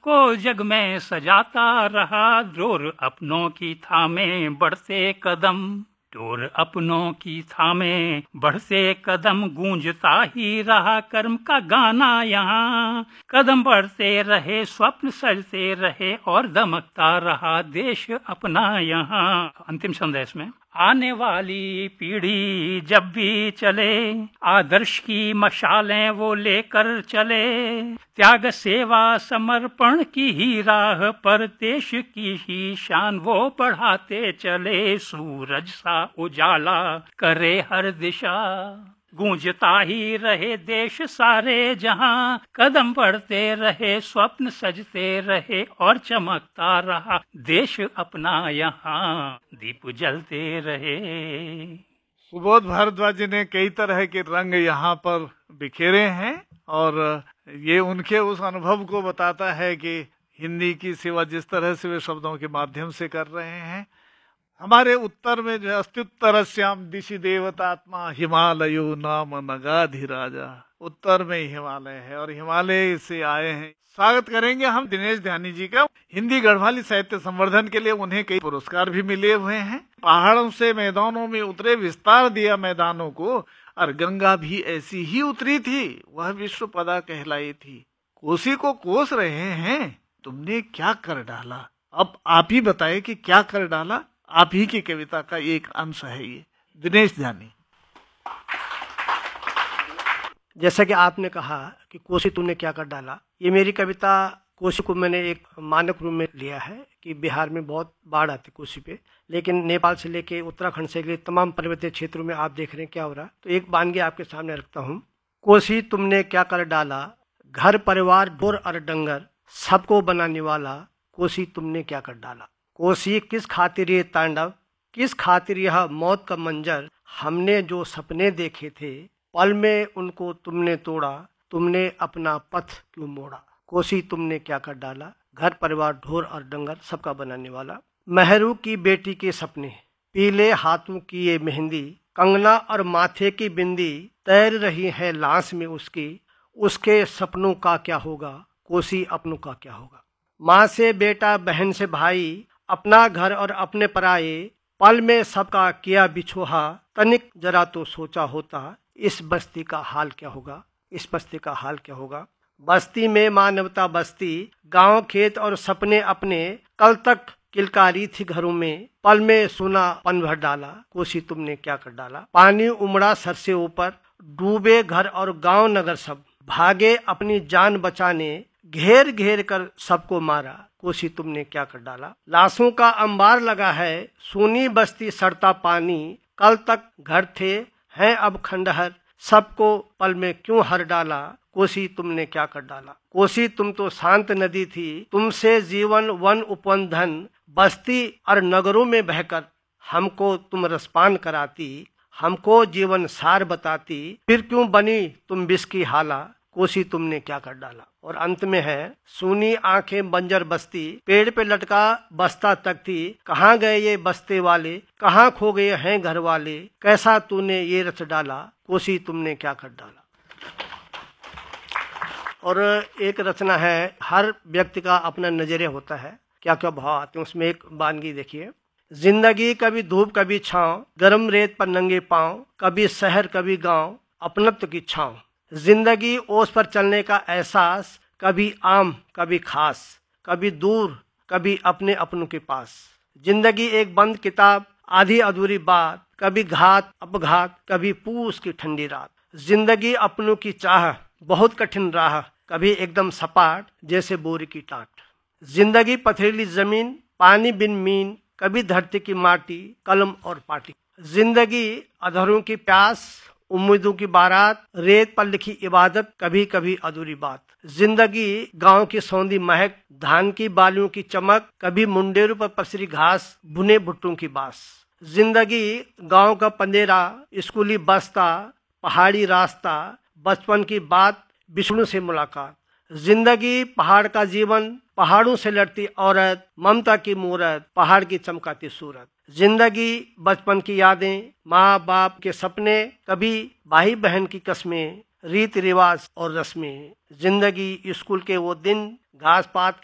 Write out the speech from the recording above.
को जग में सजाता रहा, डोर अपनों की थामे बढ़ते कदम, डोर अपनों की थामे बढ़ते कदम, गूंजता ही रहा कर्म का गाना यहाँ। कदम बढ़ते रहे, स्वप्न सजते रहे और दमकता रहा देश अपना यहाँ। अंतिम संदेश में, आने वाली पीढ़ी जब भी चले, आदर्श की मशालें वो लेकर चले, त्याग सेवा समर्पण की ही राह पर देश की ही शान वो बढ़ाते चले। सूरज सा उजाला करे हर दिशा, गूंजता ही रहे देश सारे जहां, कदम बढ़ते रहे, स्वप्न सजते रहे और चमकता रहा देश अपना यहाँ, दीप जलते रहे। सुबोध भारद्वाज जी ने कई तरह के रंग यहाँ पर बिखेरे हैं और ये उनके उस अनुभव को बताता है कि हिंदी की सेवा जिस तरह से वे शब्दों के माध्यम से कर रहे हैं। हमारे उत्तर में जो अस्त्युत्तरस्याम दिशि देवतात्मा हिमालयो नाम नगाधिराजा, उत्तर में हिमालय है और हिमालय से आए हैं। स्वागत करेंगे हम दिनेश ध्यानी जी का। हिंदी गढ़वाली साहित्य संवर्धन के लिए उन्हें कई पुरस्कार भी मिले हुए हैं। पहाड़ों से मैदानों में उतरे, विस्तार दिया मैदानों को, और गंगा भी ऐसी ही उतरी थी, वह विश्व पदा कहलाई थी। कोसी को कोस रहे हैं, तुमने क्या कर डाला। अब आप ही बताए कि क्या कर डाला। आप ही की कविता का एक अंश है ये, दिनेश ध्यानी। जैसा कि आपने कहा कि कोसी तुमने क्या कर डाला, ये मेरी कविता कोसी को मैंने एक मानक रूप में लिया है कि बिहार में बहुत बाढ़ आती कोसी पे, लेकिन नेपाल से लेके उत्तराखंड से लेके तमाम पर्वतीय क्षेत्रों में आप देख रहे हैं क्या हो रहा। तो एक वानगी आपके सामने रखता हूँ। कोसी तुमने क्या कर डाला, घर परिवार ढोर और डंगर सबको बनाने वाला, कोसी तुमने क्या कर डाला। कोसी किस खातिर ये तांडव, किस खातिर यह मौत का मंजर, हमने जो सपने देखे थे पल में उनको तुमने तोड़ा, तुमने अपना पथ क्यों मोड़ा। कोसी तुमने क्या कर डाला, घर परिवार ढोर और डंगर सबका बनाने वाला। महरू की बेटी के सपने, पीले हाथों की ये मेहंदी, कंगना और माथे की बिंदी तैर रही है लाश में उसकी, उसके सपनों का क्या होगा, कोसी अपनों का क्या होगा। माँ से बेटा, बहन से भाई, अपना घर और अपने पराए, पल में सबका किया बिछोहा, तनिक जरा तो सोचा होता, इस बस्ती का हाल क्या होगा, इस बस्ती का हाल क्या होगा। बस्ती में मानवता बस्ती, गांव खेत और सपने अपने, कल तक किलकारी थी घरों में, पल में सोना पन भर डाला, कोसी तुमने क्या कर डाला। पानी उमड़ा सर से ऊपर, डूबे घर और गांव नगर सब, भागे अपनी जान बचाने, घेर घेर कर सबको मारा, कोसी तुमने क्या कर डाला। लाशों का अंबार लगा है, सूनी बस्ती सड़ता पानी, कल तक घर थे हैं अब खंडहर, सबको पल में क्यों हर डाला, कोसी तुमने क्या कर डाला। कोसी तुम तो शांत नदी थी, तुमसे जीवन वन उपवन धन, बस्ती और नगरों में बहकर हमको तुम रसपान कराती, हमको जीवन सार बताती, फिर क्यों बनी तुम विष की हाला, कोसी तुमने क्या कर डाला। और अंत में है, सूनी आंखें बंजर बस्ती, पेड़ पे लटका बस्ता तक थी, कहाँ गए ये बस्ते वाले, कहाँ खो गए हैं घर वाले, कैसा तूने ये रच डाला, कोसी तुमने क्या कर डाला। और एक रचना है, हर व्यक्ति का अपना नजरिया होता है, क्या क्या भाव आते हैं, उसमें एक वानगी देखिए। जिंदगी कभी धूप कभी छाँव, गर्म रेत पर नंगे पाँव, कभी शहर कभी गाँव, अपनत्व की छाँव। जिंदगी ओस पर चलने का एहसास, कभी आम कभी खास, कभी दूर कभी अपने अपनों के पास। जिंदगी एक बंद किताब, आधी अधूरी बात, कभी घात अपघात, कभी पूस की ठंडी रात। जिंदगी अपनों की चाह, बहुत कठिन राह, कभी एकदम सपाट जैसे बोरी की टाट। जिंदगी पथरीली जमीन, पानी बिन मीन, कभी धरती की माटी, कलम और पाटी। जिंदगी अधरों की प्यास, उम्मीदों की बारात, रेत पर लिखी इबादत, कभी कभी अधूरी बात। जिंदगी गांव की सौंधी महक, धान की बालियों की चमक, कभी मुंडेरों पर पसरी घास, भुने भुट्टों की बास। जिंदगी गांव का पंदेरा, स्कूली बस्ता, पहाड़ी रास्ता, बचपन की बात, विष्णु से मुलाकात। जिंदगी पहाड़ का जीवन, पहाड़ों से लड़ती औरत, ममता की मूरत, पहाड़ की चमकाती सूरत। जिंदगी बचपन की यादें, माँ बाप के सपने, कभी भाई बहन की कस्में, रीति रिवाज और रस्में। जिंदगी स्कूल के वो दिन, घास पात